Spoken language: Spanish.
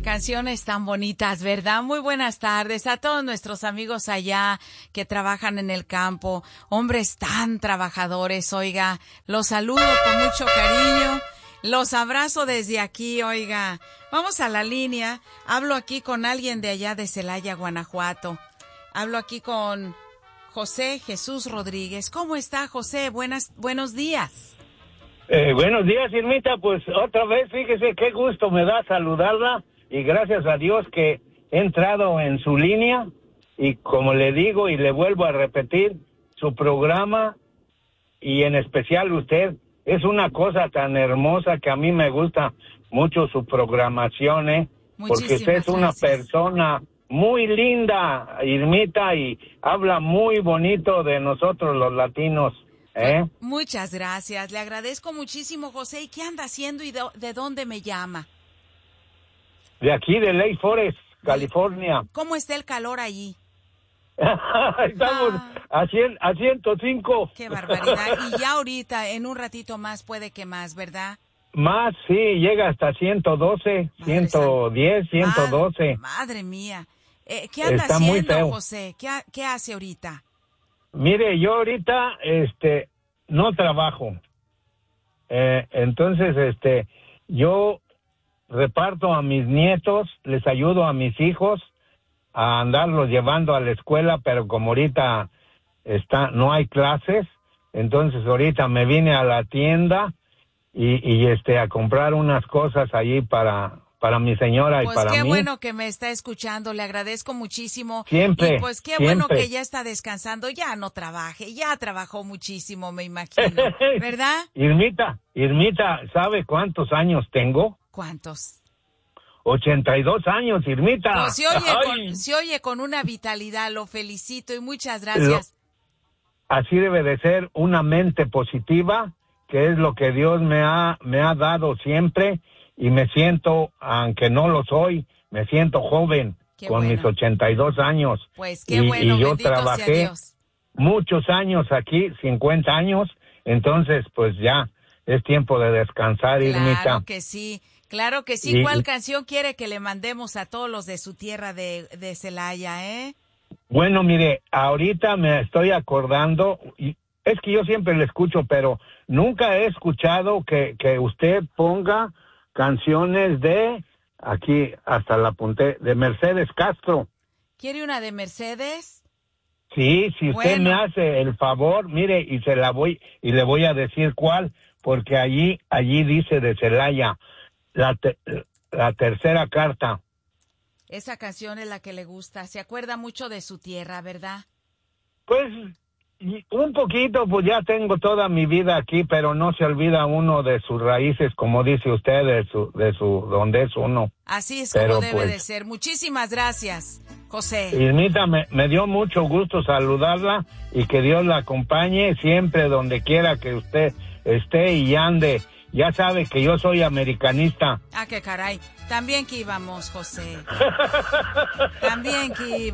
Qué canciones tan bonitas, ¿verdad? Muy buenas tardes a todos nuestros amigos allá que trabajan en el campo, hombres tan trabajadores, oiga, los saludo con mucho cariño, los abrazo desde aquí, oiga. Vamos a la línea, hablo aquí con alguien de allá de Celaya, Guanajuato. Hablo aquí con José Jesús Rodríguez. ¿Cómo está, José? Buenos días. Buenos días, Irmita. Pues otra vez, fíjese qué gusto me da saludarla y gracias a Dios que he entrado en su línea y como le digo y le vuelvo a repetir, su programa y en especial usted es una cosa tan hermosa que a mí me gusta mucho su programación, porque usted es una persona muy linda, Irmita, y habla muy bonito de nosotros los latinos. Muchas gracias, le agradezco muchísimo, José. ¿Y qué anda haciendo y de dónde me llama? De aquí, de Lake Forest, California. ¿Cómo está el calor allí? Estamos a 105. ¡Qué barbaridad! Y ya ahorita, en un ratito más, puede que más, ¿verdad? Más, sí, llega hasta 112, 110, 112. Madre mía. ¿Qué anda haciendo, José? ¿Qué hace ahorita? Mire, yo ahorita, no trabajo. Entonces, yo reparto a mis nietos, les ayudo a mis hijos a andarlos llevando a la escuela, pero como ahorita no hay clases, entonces ahorita me vine a la tienda y a comprar unas cosas allí para mi señora y para mí. Pues qué bueno que me está escuchando, le agradezco muchísimo. Siempre. Y pues qué bueno que ya está descansando, ya no trabaje, ya trabajó muchísimo, me imagino, ¿verdad? Irmita, ¿sabe cuántos años tengo? ¿Cuántos? 82 años, Irmita. Pues se oye con una vitalidad, lo felicito y muchas gracias. Así debe de ser una mente positiva, que es lo que Dios me ha dado siempre. Y me siento, aunque no lo soy, me siento joven con mis 82 años. Pues qué bueno, y yo trabajé muchos años aquí, 50 años, entonces pues ya es tiempo de descansar, Irmita. Claro que sí. ¿Cuál canción quiere que le mandemos a todos los de su tierra de Celaya, Bueno, mire, ahorita me estoy acordando, y es que yo siempre le escucho, pero nunca he escuchado que usted ponga canciones de, aquí hasta la apunté, de Mercedes Castro. ¿Quiere una de Mercedes? Sí, si usted me hace el favor, mire, y le voy a decir cuál, porque allí dice de Celaya, la tercera carta. Esa canción es la que le gusta, se acuerda mucho de su tierra, ¿verdad? Pues un poquito, pues ya tengo toda mi vida aquí, pero no se olvida uno de sus raíces, como dice usted, de su donde es uno. Así es como debe de ser. Muchísimas gracias, José. Irmita, me dio mucho gusto saludarla y que Dios la acompañe siempre donde quiera que usted esté y ande. Ya sabe que yo soy americanista. Ah, qué caray. También que íbamos, José. También que íbamos.